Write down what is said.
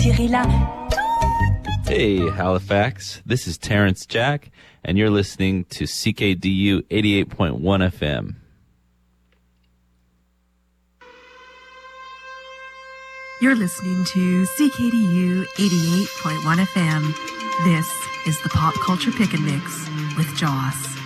Hey, Halifax. This is Terrence Jack, and you're listening to CKDU 88.1 FM. You're listening to CKDU 88.1 FM. This is the Pop Culture Pick and Mix with Joss.